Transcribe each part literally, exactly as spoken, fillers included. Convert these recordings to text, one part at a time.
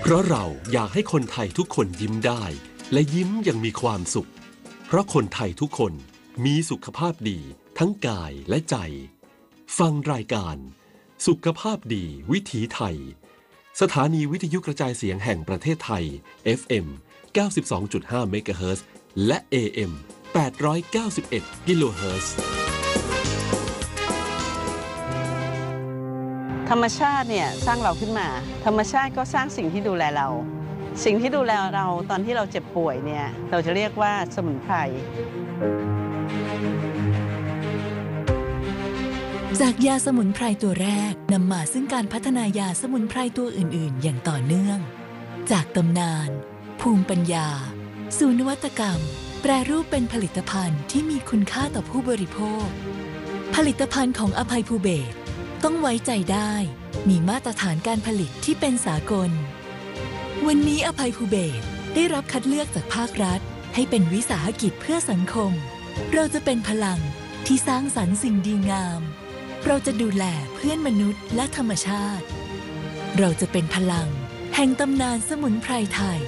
เพราะเราอยากให้คนไทยทุกคนยิ้มได้และยิ้มอย่างมีความสุขเพราะคนไทยทุกคนมีสุขภาพดีทั้งกายและใจฟังรายการสุขภาพดีวิถีไทยสถานีวิทยุกระจายเสียงแห่งประเทศไทย เอฟ เอ็ม เก้าสิบสองจุดห้า เมกะเฮิรตซ์และ เอ เอ็ม แปดร้อยเก้าสิบเอ็ด กิโลเฮิรตซ์ธรรมชาติเนี่ยสร้างเราขึ้นมาธรรมชาติก็สร้างสิ่งที่ดูแลเราสิ่งที่ดูแลเราตอนที่เราเจ็บป่วยเนี่ยเราจะเรียกว่าสมุนไพรจากยาสมุนไพรตัวแรกนำมาซึ่งการพัฒนายาสมุนไพรตัวอื่นๆอย่างต่อเนื่องจากตำนานภูมิปัญญาสู่นวัตกรรมแปรรูปเป็นผลิตภัณฑ์ที่มีคุณค่าต่อผู้บริโภคผลิตภัณฑ์ของอภัยภูเบศรต้องไว้ใจได้มีมาตรฐานการผลิตที่เป็นสากลวันนี้อภัยภูเบศรได้รับคัดเลือกจากภาครัฐให้เป็นวิสาหกิจเพื่อสังคมเราจะเป็นพลังที่สร้างสรรค์สิ่งดีงามเราจะดูแลเพื่อนมนุษย์และธรรมชาติเราจะเป็นพลังแห่งตำนานสมุนไพรไทย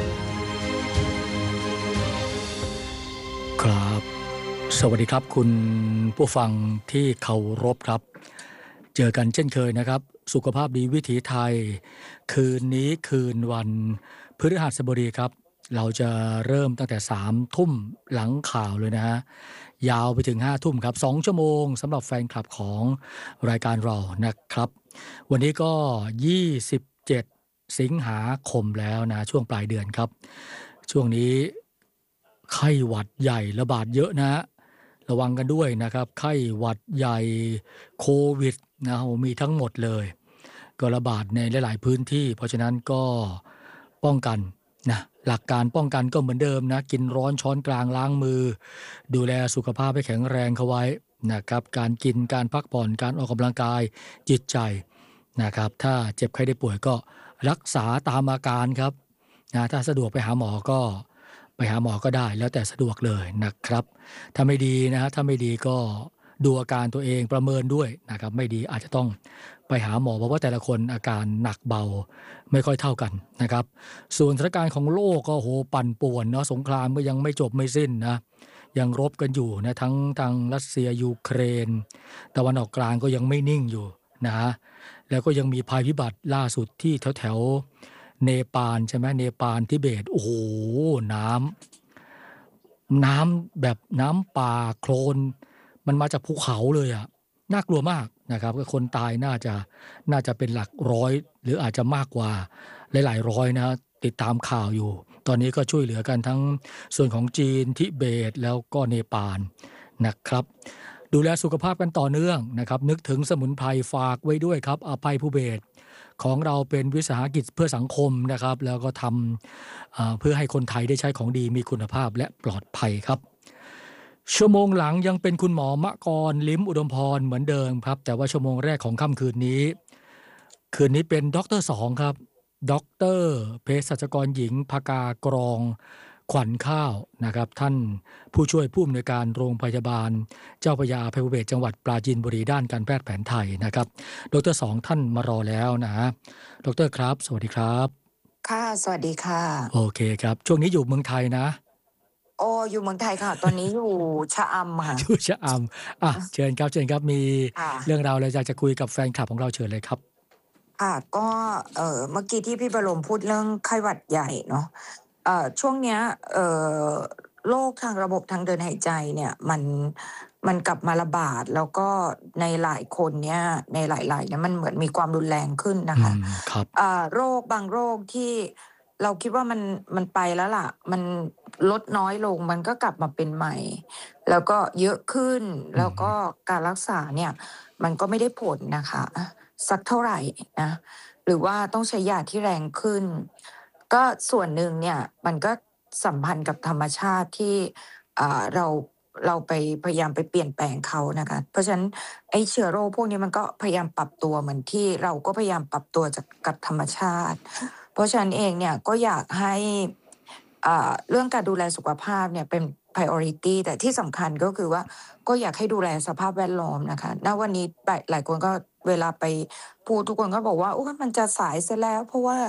ครับสวัสดีครับคุณผู้ฟังที่เคารพครับเจอกันเช่นเคยนะครับสุขภาพดีวิถีไทยคืนนี้คืนวันพฤหัสบดีครับเราจะเริ่มตั้งแต่สามทุ่มหลังข่าวเลยนะฮะยาวไปถึงห้าทุ่มครับสองชั่วโมงสำหรับแฟนคลับของรายการเรานะครับวันนี้ก็ยี่สิบเจ็ดสิงหาคมแล้วนะช่วงปลายเดือนครับช่วงนี้ไข้หวัดใหญ่ระบาดเยอะนะระวังกันด้วยนะครับไข้หวัดใหญ่โควิดนะมีทั้งหมดเลยก็ระบาดในหลายๆพื้นที่เพราะฉะนั้นก็ป้องกันนะหลักการป้องกันก็เหมือนเดิมนะกินร้อนช้อนกลางล้างมือดูแลสุขภาพให้แข็งแรงเข้าไว้นะครับการกินการพักผ่อนการออกกำลังกายจิตใจนะครับถ้าเจ็บไข้ได้ป่วยก็รักษาตามอาการครับนะถ้าสะดวกไปหาหมอก็ไปหาหมอก็ได้แล้วแต่สะดวกเลยนะครับถ้าไม่ดีนะฮะถ้าไม่ดีก็ดูอาการตัวเองประเมินด้วยนะครับไม่ดีอาจจะต้องไปหาหมอเพราะว่าแต่ละคนอาการหนักเบาไม่ค่อยเท่ากันนะครับส่วนสถานการณ์ของโลกก็โหปั่นป่วนเนาะสงครามก็ยังไม่จบไม่สิ้นนะยังรบกันอยู่นะทั้งทางรัสเซียยูเครนตะวันออกกลางก็ยังไม่นิ่งอยู่นะแล้วก็ยังมีภัยพิบัติล่าสุดที่แถวแถวเนปาลใช่ไหมเนปาลทิเบตโอ้โหน้ำน้ำแบบน้ำป่าโคลนมันมาจากภูเขาเลยอ่ะน่ากลัวมากนะครับก็คนตายน่าจะน่าจะเป็นหลักร้อยหรืออาจจะมากกว่าหลายๆร้อยนะติดตามข่าวอยู่ตอนนี้ก็ช่วยเหลือกันทั้งส่วนของจีนทิเบตแล้วก็เนปาลนะครับดูแลสุขภาพกันต่อเนื่องนะครับนึกถึงสมุนไพรฝากไว้ด้วยครับอภัยภูเบศรของเราเป็นวิสาหกิจเพื่อสังคมนะครับแล้วก็ทำเพื่อให้คนไทยได้ใช้ของดีมีคุณภาพและปลอดภัยครับชั่วโมงหลังยังเป็นคุณหมอมะกรลิ้มอุดมพรเหมือนเดิมครับแต่ว่าชั่วโมงแรกของค่ำคืนนี้คืนนี้เป็นด็อกเตอร์สองครับด็อกเตอร์เภสัชกรหญิงภกากรองขวัญข้าวนะครับท่านผู้ช่วยผู้อำนวยการโรงพยาบาลเจ้าพระยาอภัยภูเบศรจังหวัดปราจีนบุรีด้านการแพทย์แผนไทยนะครับดร.สองท่านมารอแล้วนะดร.ครับสวัสดีครับค่ะสวัสดีค่ะโอเคครับช่วงนี้อยู่เมืองไทยนะโอ้อยู่เมืองไทยค่ะตอนนี้อยู่ชะอำค่ะอยู่ชะอำอ่ะเชิญครับเชิญครับมีเรื่องราวอะไรอยากจะคุยกับแฟนคลับของเราเชิญเลยครับค่ะก็เอ่อเมื่อกี้ที่พี่บรมพูดเรื่องไข้หวัดใหญ่เนาะเอ่อช่วงเนี้ยเอ่อโรคทางระบบทางเดินหายใจเนี่ยมันมันกลับมาระบาดแล้วก็ในหลายคนเนี่ยในหลายๆเนี่ยมันเหมือนมีความรุนแรงขึ้นนะคะครับอ่าโรคบางโรคที่เราคิดว่ามันมันไปแล้วล่ะมันลดน้อยลงมันก็กลับมาเป็นใหม่แล้วก็เยอะขึ้นแล้วก็การรักษาเนี่ยมันก็ไม่ได้ผลนะคะสักเท่าไหร่นะหรือว่าต้องใช้ยาที่แรงขึ้นก็ส่วนหนึ่งเนี่ยมันก็สัมพันธ์กับธรรมชาติที่อ่าเราเราไปพยายามไปเปลี่ยนแปลงเขานะคะเพราะฉะนั้นไอ้เชื้อโรคพวกนี้มันก็พยายามปรับตัวเหมือนที่เราก็พยายามปรับตัวจากกับธรรมชาติเพราะฉะนั้นเองเนี่ยก็อยากให้อ่าเรื่องการดูแลสุขภาพเนี่ยเป็น priority แต่ที่สำคัญก็คือว่าก็อยากให้ดูแลสภาพแวดล้อมนะคะณวันนี้หลายคนก็เวลาไปพูดทุกคนก็บอกว่าโอ้มันจะสายซะแล้วเพราะว่า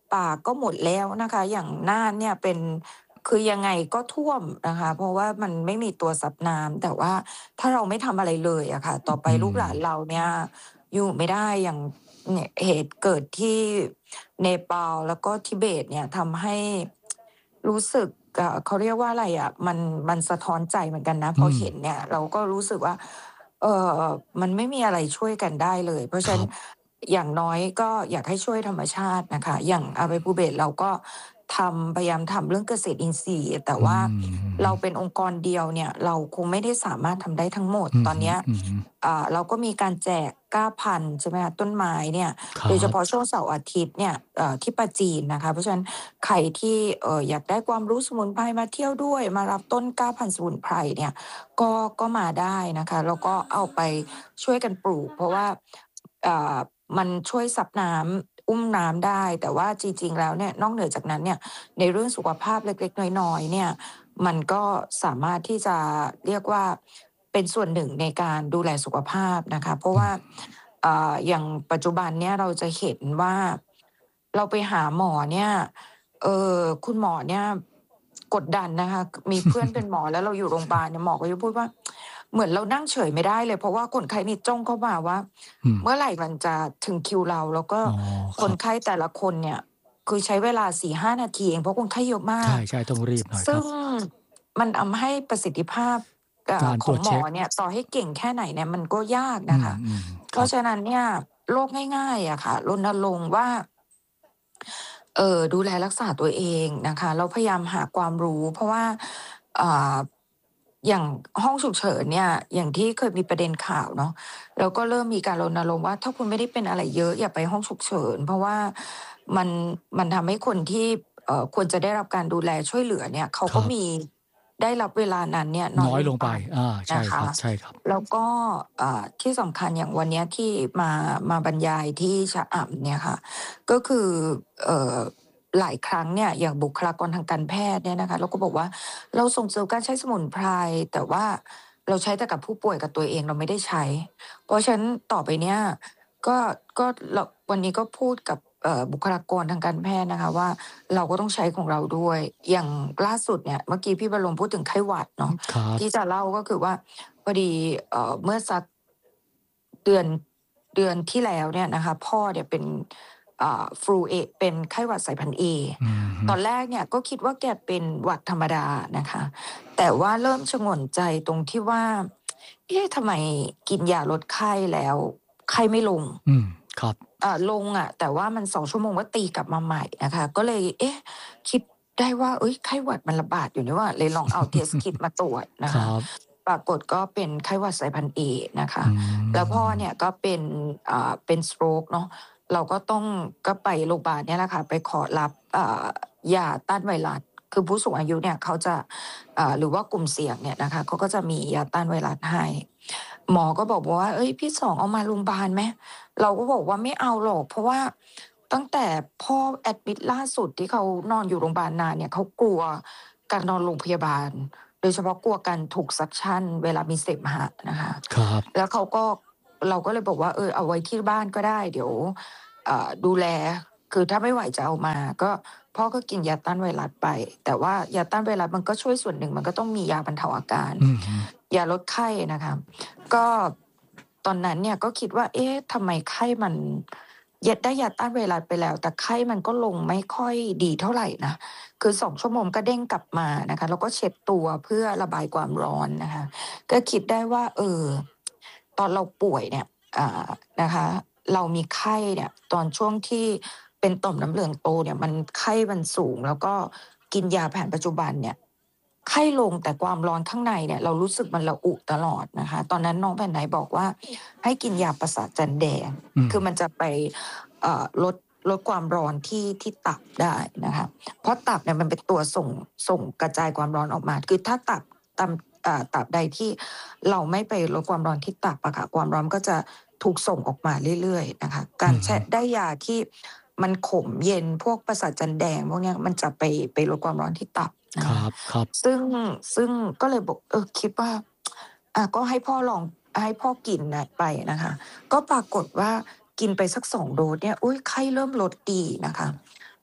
ป่าก็หมดแล้วนะคะ อย่างน่านเนี่ยเป็นคือยังไงก็ท่วมนะคะ เพราะว่ามันไม่มีตัวซับน้ำแต่ว่าถ้าเราไม่ทำอะไรเลยอะค่ะ ต่อไปอืมลูกหลานเราเนี่ยอยู่ไม่ได้อย่างเนี่ยเหตุเกิดที่เนปาลแล้วก็ทิเบตเนี่ยทำให้รู้สึกเอ่อเขาเรียกว่าอะไรอะมันมันสะท้อนใจเหมือนกันนะพอืมอเห็นเนี่ยเราก็รู้สึกว่า เอ่อมันไม่มีอะไรช่วยกันได้เลย เพราะฉะนั้นครับอย่างน้อยก็อยากให้ช่วยธรรมชาตินะคะ อย่างอาเปภูเบศรเราก็ทำพยายามทำเรื่องเกษตรอินทรีย์แต่อืว่าเรามเป็นองค์กรเดียวเนี่ยเราคงไม่ได้สามารถทำได้ทั้งหมดอืตอนเนี้ยมๆอ่าเราก็มีการแจกก้าพันธุ์ใช่ไหมคะต้นไม้เนี่ยๆครับโดยเฉพาะช่วงเสาร์อาทิตย์เนี่ยเอ่อที่ปาจีนนะคะเพราะฉะนั้นใครที่เอ่ออยากได้ความรู้สมุนไพรมาเที่ยวด้วยมารับต้นก้าพันธุ์สมุนไพรเนี่ย ก็ก็มาได้นะคะแล้วก็เอาไปช่วยกันปลูกเพราะว่าอ่ามันช่วยซับน้ำอุ้มน้ำได้แต่ว่าจริงๆแล้วเนี่ยนอกเหนือจากนั้นเนี่ยในเรื่องสุขภาพเล็กๆน้อยๆเนี่ยมันก็สามารถที่จะเรียกว่าเป็นส่วนหนึ่งในการดูแลสุขภาพนะคะเพราะว่าอืมอ่าอย่างปัจจุบันเนี่ยเราจะเห็นว่าเราไปหาหมอเนี่ย เออคุณหมอเนี่ยกดดันนะคะมีเพื่อนเป็นหมอแล้วเราอยู่โรงพยาบาลเนี่ยหมอก็จะพูดว่าเหมือนเรานั่งเฉยไม่ได้เลยเพราะว่าคนไข้นี่จ้องเข้ามาว่าอืมเมื่อไหร่มันจะถึงคิวเราแล้วก็อ๋อคนครับไข้แต่ละคนเนี่ยคือใช้เวลาสี่ถึงห้านาทีเองเพราะคนไข้เยอะมากใช่ๆต้องรีบหน่อยคซึ่งรับมันทำให้ประสิทธิภาพเอ่อการของหมอตรวจเช็กเนี่ยต่อให้เก่งแค่ไหนเนี่ยมันก็ยากอืนะคะมๆครับเพราะฉะนั้นเนี่ยโรคง่ายๆอะค่ะรณรงค์ว่า เอ่อดูแลรักษาตัวเองนะคะแล้วพยายามหาความรู้เพราะว่าอ่าอย่างห้องฉุกเฉินเนี่ยอย่างที่เคยมีประเด็นข่าวเนาะแล้วก็เริ่มมีการรณรงค์ว่าถ้าคุณไม่ได้เป็นอะไรเยอะอย่าไปห้องฉุกเฉินเพราะว่ามันมันทำให้คนที่เอ่อควรจะได้รับการดูแลช่วยเหลือเนี่ยเขาครับก็มีได้รับเวลานั้นเนี่ยน้อยลงไปน้อยลงไปอาใช่นะคะครับแล้วก็อ่าที่สำคัญอย่างวันเนี้ยที่มามาบรรยายที่ชะอำเนี่ยค่ะก็คือเอ่อหลายครั้งเนี่ยอย่างบุคลากรทางการแพทย์เนี่ยนะคะเราก็บอกว่าเราส่งเสริมการใช้สมุนไพรแต่ว่าเราใช้แต่กับผู้ป่วยกับตัวเองเราไม่ได้ใช้เพราะฉะนั้นต่อไปเนี้ยก็ก็เราวันนี้ก็พูดกับเอ่อบุคลากรทางการแพทย์นะคะว่าเราก็ต้องใช้ของเราด้วยอย่างล่าสุดเนี่ยเมื่อกี้พี่บรมพูดถึงไข้หวัดเนาะครับที่จะเล่าก็คือว่า พอดีเอ่อเมื่อสักเดือนเดือนที่แล้วเนี่ยนะคะพ่อเนี่ยเป็นอ่า Flu A เป็นไข้หวัดสายพันธุ์ A อือฮึตอนแรกเนี่ยก็คิดว่าแกเป็นหวัดธรรมดานะคะแต่ว่าเริ่มชงนใจตรงที่ว่าเอ๊ะทำไมกินยาลดไข้แล้วไข้ไม่ลงอืมครับอ่าลงอะแต่ว่ามันสองชั่วโมงก็ตีกลับมาใหม่นะคะก็เลยเอ๊ะคิดได้ว่าเฮ้ยไข้หวัดมันระบาดอยู่นี่หว่าเลยลองเอา Test Kit มาตรวจนะคะครับปรากฏก็เป็นไข้หวัดสายพันธุ์ A นะคะอืแล้วพ่อมเนี่ยก็เป็นอ่าเป็น stroke เนาะเราก็ต้องก็ไปโรงพยาบาลเนี่ยแหละค่ะไปขอรับอ่ายาต้านไวรัสคือผู้สูงอายุเนี่ยเขาจะอ่าหรือว่ากลุ่มเสี่ยงเนี่ยนะคะเขาก็จะมียาต้านไวรัสให้หมอก็บอกว่าเฮ้ยพี่สองเอามาโรงพยาบาลไหม เราก็บอกว่าไม่เอาหรอกเพราะว่าตั้งแต่พ่อแอดมิตล่าสุดที่เขานอนอยู่โรงพยาบาลนานเนี่ยเขากลัวการนอนโรงพยาบาลโดยเฉพาะกลัวการถูกซักชั่นเวลามีเสมหะนะคะครับแล้วเขาก็เราก็เลยบอกว่าเออเอาไว้ที่บ้านก็ได้เดี๋ยวเอ่อดูแลคือถ้าไม่ไหวจะเอามาก็พ่อก็กินยาต้านไวรัสไปแต่ว่ายาต้านไวรัสมันก็ช่วยส่วนหนึ่งมันก็ต้องมียาบรรเทาอาการอือฮึยาลดไข้นะคะ ก็ตอนนั้นเนี่ยก็คิดว่าเอ๊ะทำไมไข้มันยาได้ยาต้านไวรัสไปแล้วแต่ไข้มันก็ลงไม่ค่อยดีเท่าไรนะคือสองชั่วโมงก็เด้งกลับมานะคะแล้วก็เช็ดตัวเพื่อระบายความร้อนนะคะก็คิดได้ว่าเออตอนเราป่วยเนี่ยอ่านะคะเรามีไข้เนี่ยตอนช่วงที่เป็นต่อมน้ำเหลืองโตเนี่ยมันไข้มันสูงแล้วก็กินยาแผนปัจจุบันเนี่ย ไข้ลงแต่ความร้อนข้างในเนี่ยเรารู้สึกมันระอุตลอดนะคะตอนนั้นน้องแผ่นไหนบอกว่าให้กินยาประสาทจันแดงอืมคือมันจะไปเอ่อลดลดความร้อนที่ที่ตับได้นะคะเพราะตับเนี่ยมันเป็นตัวส่งส่งกระจายความร้อนออกมาคือถ้าตับตำอ่าตับใดที่เราไม่ไปลดความร้อนที่ตับอะค่ะความร้อนก็จะถูกส่งออกมาเรื่อยๆนะคะอืการอฮึแชะได้ยาที่มันขมเย็นพวกประสาทจันแดงพวกเนี้ยมันจะไปไปลดความร้อนที่ตับคนะคะรับครับซึ่งซึ่งก็เลยบอกเออคิดว่าอ่าก็ให้พ่อลองให้พ่อกินน่ะไปนะคะก็ปรากฏว่ากินไปสักสองโดสเนี่ยอุ๊ยไข้เริ่มลดดีนะคะ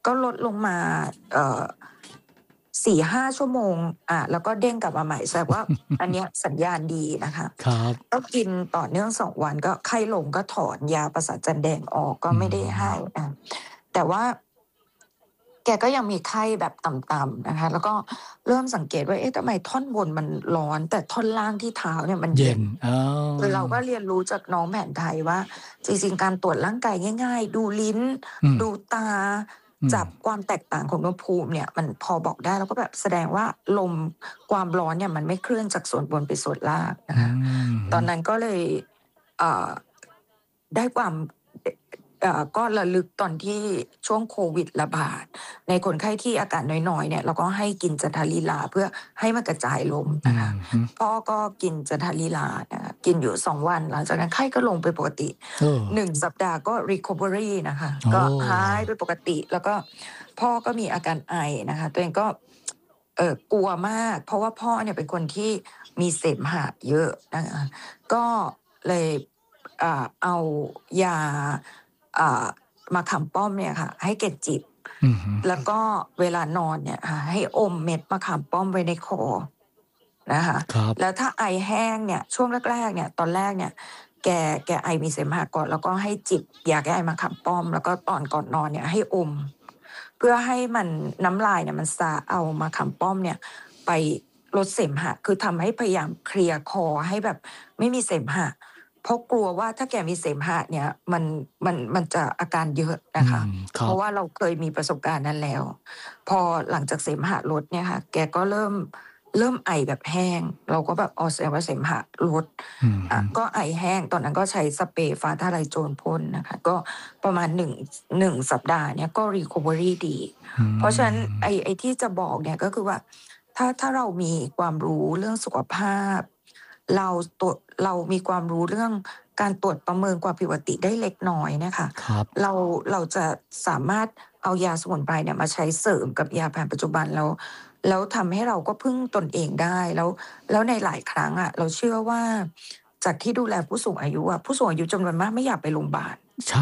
ก็ลดลงมาเอ่อสี่ห้าชั่วโมงอ่ะแล้วก็เด้งกลับมาใหม่แสดงว่า อันเนี้ยสัญญาณดีนะคะครับก็กินต่อเนื่องสองวันก็ไข้ลงก็ถอนยาประสาทจันแดงออกก็อืไม่ได้ให้มอ่ะแต่ว่า แกก็ยังมีไข้แบบต่ำๆนะคะ แล้วก็เริ่มสังเกตว่าเอ๊ะทำไมท่อนบนมันร้อน แต่ท่อนล่างที่เท้าเนี่ยมันเย็เย็นนอ๋อคือเราก็เรียนรู้จากน้องแผนไทยว่า จริงๆ การตรวจร่างกายง่าย ๆ ดูลิ้นอืมดูตาอืจัมบความแตกต่างของอุณหภูมิเนี่ย มันพอบอกได้ แล้วก็แบบแสดงว่าลมความร้อนเนี่ยมันไม่เคลื่อนจากส่วนบนไปส่วนล่างนะอืคะ ตอนมนั้นก็เลย เอ่อ ได้ความ เอ เอ่อ ก็ระลึกตอนที่ช่วงโควิดระบาด ในคนไข้ที่อาการน้อย ๆ เนี่ย เราก็ให้กินจันทลีลาเพื่อให้มันกระจายลมอืนะคะอฮึพ่อก็กินจันทลีลานะคะ กินอยู่ สอง วัน หลังจากนั้นไข้ก็ลงไปปกติเออหนึ่ง สัปดาห์ก็ recovery นะคะโอ้ก็หายไปปกติ แล้วก็พ่อก็มีอาการไอนะคะ ตัวเองก็ เอ่อ กลัวมาก เพราะว่าพ่อเนี่ยเป็นคนที่มีเสมหะเยอะนะคะ ก็เลย อ่า เอายา อ่า มะขามป้อมเนี่ยค่ะให้แกจิบอือฮึแล้วก็เวลานอนเนี่ยค่ะให้อมเม็ดมะขามป้อมไว้ในคอนะคะครับแล้วถ้าไอแห้งเนี่ย ช่วงแรก ๆ เนี่ย ตอนแรกเนี่ย แก แกไอมีเสมหะก่อน แล้วก็ให้จิบยาแก้ไอมะขามป้อม แล้วก็ตอนก่อนนอนเนี่ยให้อม เพื่อให้มัน น้ำลายเนี่ยมันซาเอามะขามป้อมเนี่ยไปลดเสมหะ คือทำให้พยายามเคลียร์คอให้แบบไม่มีเสมหะ เพราะกลัวว่าถ้าแกมีเสมหะเนี่ย มัน มัน มันจะอาการเยอะอืนะคะม คเพรัราะบว่าเราเคยมีประสบการณ์นั้นแล้ว พอหลังจากเสมหะลดเนี่ยค่ะ แกก็เริ่ม เริ่มไอแบบแห้ง เราก็แบบ อ๋อ แสดงว่าเสมหะลดอืออ่าฮึก็ไอแห้ง ตอนนั้นก็ใช้สเปรย์ฟ้าทะลายโจรพ่นนะคะ ก็ประมาณ หนึ่ง หนึ่ง สัปดาห์เนี่ยก็ recovery ดีอืเพราะฉะนั้นไอ้มไอ้ที่จะบอกเนี่ยก็คือว่า ถ้า ถ้าเรามีความรู้เรื่องสุขภาพ เราตรวจ เรามีความรู้เรื่องการตรวจประเมินความผิดปกติได้เล็กน้อยเนี่ยค่ะครับเรา เราจะสามารถเอายาสมุนไพรเนี่ยมาใช้เสริมกับยาแผนปัจจุบัน แล้ว แล้วทำให้เราก็พึ่งตนเองได้ แล้ว แล้วในหลายครั้งอะ เราเชื่อว่า จากที่ดูแลผู้สูงอายุอะ ผู้สูงอายุจำนวนมากไม่อยากไปโรงบาลใช่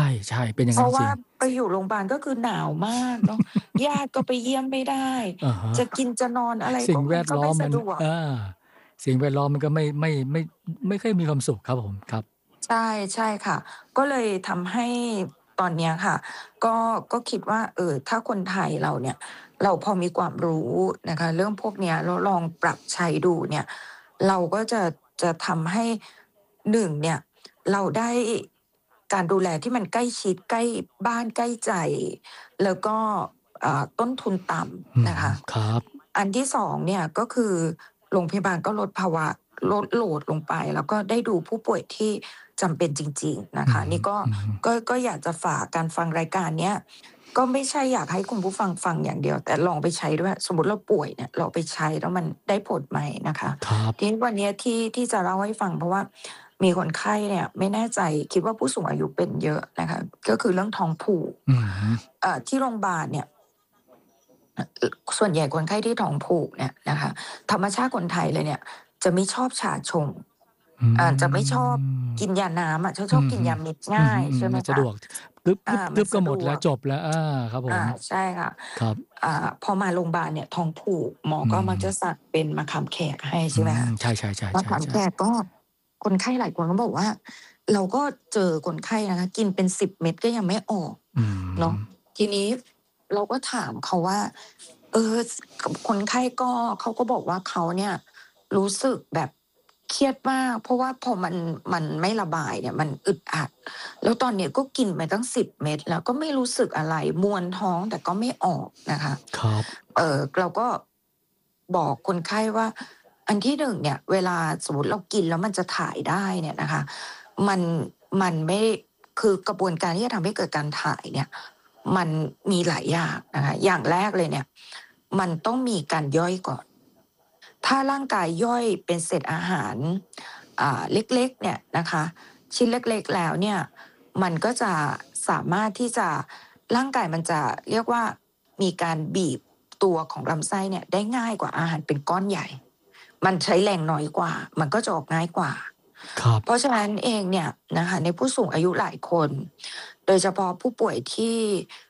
ๆ เป็นอย่างเพงั้นราะวจ่าริงไปอยู่โรงบาลก็คือหนาวมากเนาะ ญาติก็ไปเยี่ยมไม่ได้อะฮะจะกินจะนอนอะไรสิ่ก็งแมวันดก็ล้ไมอ่มสมัะนดวกอา สิ่งแวดล้อมมันก็ไม่ ไม่ ไม่ ไม่ค่อยมีความสุขครับผม ครับใช่ ใช่ค่ะ ก็เลยทำให้ตอนเนี้ยค่ะ ก็ ก็คิดว่า เอ่อ ถ้าคนไทยเราเนี่ย เราพอมีความรู้นะคะ เรื่องพวกเนี้ย แล้วลองปรับใช้ดูเนี่ย เราก็จะ จะทำให้ หนึ่ง เนี่ย เราได้การดูแลที่มันใกล้ชิด ใกล้บ้าน ใกล้ใจ แล้วก็ อ่า ต้นทุนต่อืำนมะคะครับอันที่ สอง เนี่ย ก็คือโรงพยาบาลก็ลดภาวะ ลดโหลดลงไป แล้วก็ได้ดูผู้ป่วยที่จำเป็นจริง ๆ นะอืคะอฮึนี่ก็อือฮึก็ ก็อยากจะฝากการฟังรายการเนี้ย ก็ไม่ใช่อยากให้คุณผู้ฟังฟังอย่างเดียว แต่ลองไปใช้ด้วย สมมุติเราป่วยเนี่ย เราไปใช้แล้วมันได้ผลไหมนะคะครับทีนี้วันเนี้ยที่ ที่จะเล่าให้ฟัง เพราะว่ามีคนไข้เนี่ย ไม่แน่ใจ คิดว่าผู้สูงอายุเป็นเยอะนะคะ ก็คือเรื่องท้องผูกอือฮึเอ่อ ที่โรงบาลเนี่ย อ อ ส่วนใหญ่คนไข้ที่ท้องผูกเนี่ยนะคะ ธรรมชาติคนไทยเลยเนี่ย จะไม่ชอบชาชงอือ่า จะไม่ชอบมกินยาน้ำอะ จะชอือบอกินฮึยาเม็ดอง่ายอืใช่อไหๆมมันคสะะดวก กึ๊บอา มัๆนๆสก็ะหมดแล้วดวกจบแล้ว อา ครับผอามใช่ค่ะครับอ่า พอมาโรงบาลเนี่ยท้องผูก หมออืก็มักจะมสั่งเป็นมะขามแขกให้ ใชอื่ไหมคะม ใช่มะขามๆแขๆ ๆ ๆกก็ คนไข้หลายคนก็บอกว่า เราก็เจอคนไข้นะคะ กินเป็น สิบ เม็ดก็ยังไม่ออกอืเนาะมทีนี้เราก็ถามเขาว่า เออ ส ก คนไข้ก็ เขาก็บอกว่าเขาเนี่ยรู้สึกแบบเครียดมาก เพราะว่าพอมัน มันไม่ระบายเนี่ย มันอึดอัด แล้วตอนเนี้ยก็กินไปตั้ง สิบ เม็ดแล้ว ก็ไม่รู้สึกอะไร มวนท้องแต่ก็ไม่ออกนะคะครับเอ่อ เราก็บอกคนไข้ว่า อันที่ หนึ่ง เนี่ย เวลาสมมุติเรากินแล้วมันจะถ่ายได้เนี่ยนะคะ มัน มันไม่ คือกระบวนการที่จะทำให้เกิดการถ่ายเนี่ย มันมีหลายอย่างนะคะ อย่างแรกเลยเนี่ย มันต้องมีการย่อยก่อน ถ้าร่างกายย่อยเป็นเศษอาหาร อ่า เล็ก ๆ เนี่ยนะคะ ชิ้นเล็ก ๆ แล้วเนี่ย มันก็จะสามารถที่จะ ร่างกายมันจะเรียกว่ามีการบีบตัวของลำไส้เนี่ยได้ง่ายกว่าอาหารเป็นก้อนใหญ่ มันใช้แรงน้อยกว่า มันก็จะออกง่ายกว่าครับเพราะฉะนั้นเองเนี่ยนะคะ ในผู้สูงอายุหลายคน โดยเฉพาะผู้ป่วยที่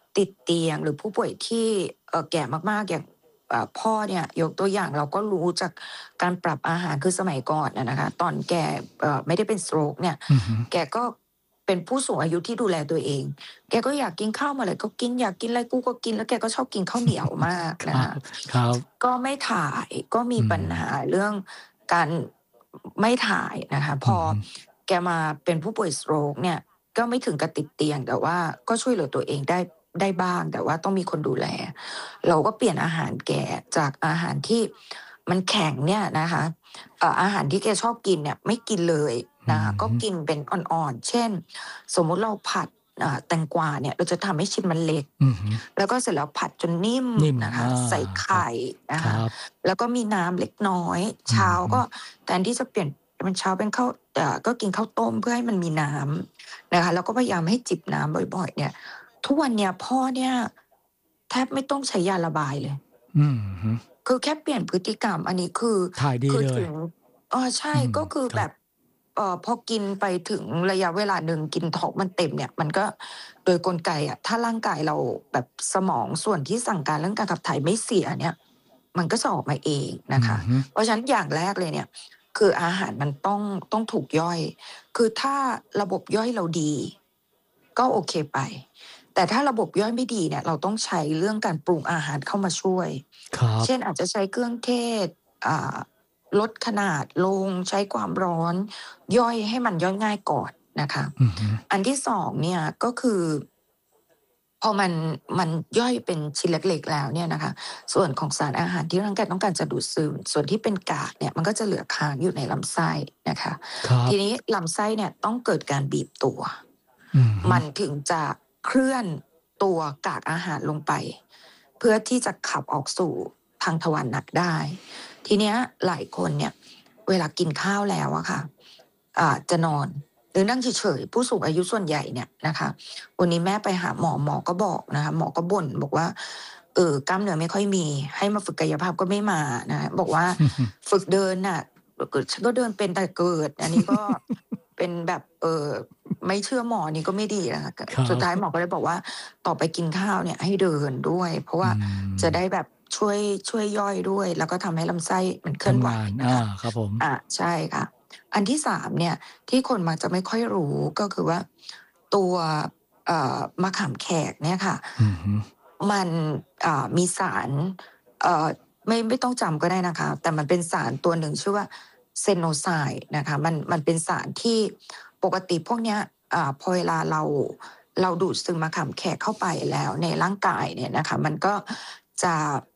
ติดเตียงหรือผู้ป่วยที่เอ่อแก่มากๆอย่างเอ่อพ่อเนี่ยยกตัวอย่างเราก็รู้จากการปรับอาหารคือสมัยก่อนน่ะนะคะตอนแกเอ่อไม่ได้เป็น stroke เนี่ยอือฮึแกก็เป็นผู้สูงอายุที่ดูแลตัวเองแกก็อยากกินข้าวเมื่อไรก็กินอยากกินอะไรกูก็กินแล้วแกก็ชอบกินข้าวเหนียวมากครันะคะบครับก็ไม่ถ่ายก็มีอืปัญมหาเรื่องการไม่ถ่ายนะคะพออือฮึแกมาเป็นผู้ป่วย stroke เนี่ยก็ไม่ถึงกับติดเตียงแต่ว่าก็ช่วยเหลือตัวเองได้ได้บ้างแต่ว่าต้องมีคนดูแลเราก็เปลี่ยนอาหารแกจากอาหารที่มันแข็งเนี่ยนะคะเอ่ออาหารที่แกชอบกินเนี่ยไม่กินเลยอืนะคะก็มกินเป็นอ่อนๆเช่นสมมุติเราผัดอ่าแตงกวาเนี่ยเราจะทำให้ชิ้นมันเล็กอือฮึแล้วก็เสร็จแล้วผัดจนนิ่มนิ่มนะคะอาใส่ครับไข่นะคะครับแล้วก็มีน้ำเล็กน้อยอืเช้าอฮึก็แทนที่จะเปลี่ยนเป็นเช้าเป็นข้าวเอ่อก็กินข้าวต้มเพื่อให้มันมีน้ำนะคะแล้วก็พยายามให้จิบน้ำบ่อยๆเนี่ยทุกวันเนี้ยพ่อเนี่ยแทบไม่ต้องใช้ยาระบายเลยอือฮึคือแค่เปลี่ยนพฤติกรรมอันนี้คือถ่ายดีเลยคือถึงเออใช่อืมก็คือครับแบบเอ่อพอกินไปถึงระยะเวลาหนึ่งกินท้องมันเต็มเนี่ยมันก็โดยกลไกอะถ้าร่างกายเราแบบสมองส่วนที่สั่งการเรื่องการขับถ่ายไม่เสียเนี่ยมันก็จะออกมาเองนะคะอือฮึเพราะฉะนั้นอย่างแรกเลยเนี่ยคืออาหารมันต้องต้องถูกย่อยคือถ้าระบบย่อยเราดีก็โอเคไปแต่ถ้าระบบย่อยไม่ดีเนี่ยเราต้องใช้เรื่องการปรุงอาหารเข้ามาช่วยครับเช่นอาจจะใช้เครื่องเทศอ่าลดขนาดลงใช้ความร้อนย่อยให้มันย่อยง่ายก่อนนะคะอือฮึอันที่สองเนี่ยก็คือพอมันมันย่อยเป็นชิ้นเล็กๆแล้วเนี่ยนะคะส่วนของสารอาหารที่ร่างกายต้องการจะดูดซึมส่วนที่เป็นกากเนี่ยมันก็จะเหลือค้างอยู่ในลำไส้นะคะครับทีนี้ลำไส้เนี่ยต้องเกิดการบีบตัวอือฮึมันถึงจะเคลื่อนตัวกากอาหารลงไป เพื่อที่จะขับออกสู่ทางทวารหนักได้ ทีเนี้ยหลายคนเนี่ยเวลากินข้าวแล้วอะค่ะอ่าจะนอนหรือนั่งเฉยๆผู้สูงอายุส่วนใหญ่เนี่ยนะคะวันนี้แม่ไปหาหมอหมอก็บอกนะคะหมอก็บ่นบอกว่าเออกล้ามเนื้อไม่ค่อยมีให้มาฝึกกายภาพก็ไม่มานะบอกว่าฝึกเดินน่ะเกิดฉันก็เดินเป็นแต่เกิดอันนี้ก็เป็นแบบเออไม่เชื่อหมอนี่ก็ไม่ดีนะคะสุดท้ายครับหมอก็เลยบอกว่าต่อไปกินข้าวเนี่ยให้เดินด้วย เพราะว่าอืจะมได้แบบช่วยช่วยย่อยด้วย แล้วก็ทำให้ลำไส้มันเคลื่อนไหวทำงานอานะคะครับผมอ่าใช่ค่ะ อันที่สามเนี่ยที่คนมักจะไม่ค่อยรู้ก็คือว่าตัวเอ่อมะขามแขกเนี่ยค่ะอือฮึมันอ่ามีสารเอ่อไม่ไม่ต้องจำก็ได้นะคะแต่มันเป็นสารตัวหนึ่งชื่อว่าเซโนไซด์นะคะมันมันเป็นสารที่ปกติพวกเนี้ยอ่าพอเวลาเราเราดูดซึมมะขามแขกเข้าไปแล้วในร่างกายเนี่ยนะคะมันก็จะ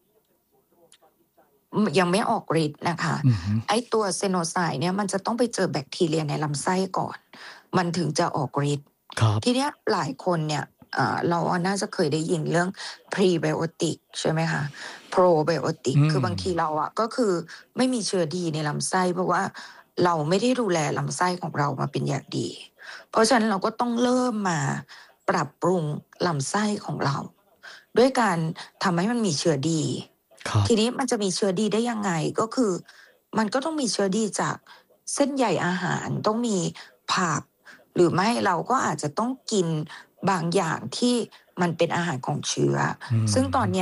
ยังไม่ออกฤทธิ์นะคะอือฮึไอ้ตัวเซโนไซด์เนี่ยมันจะต้องไปเจอแบคทีเรียในลำไส้ก่อน มันถึงจะออกฤทธิ์ครับทีเนี้ยหลายคนเนี่ยอ่าเราน่าจะเคยได้ยินเรื่อง Prebiotic ใช่ไหมคะ Probiotic อืมคือบางทีเราอะก็คือไม่มีเชื้อดีในลำไส้เพราะว่าเราไม่ได้ดูแลลำไส้ของเรามาเป็นอย่างดี เพราะฉะนั้นเราก็ต้องเริ่มมาปรับปรุงลำไส้ของเรา ด้วยการทำให้มันมีเชื้อดีครับทีนี้มันจะมีเชื้อดีได้ยังไงก็คือมันก็ต้องมีเชื้อดีจากเส้นใยอาหารต้องมีผักหรือไม่เราก็อาจจะต้องกินบางอย่างที่มันเป็นอาหารของเชื้ออืซึ่งตอนมเนี้ย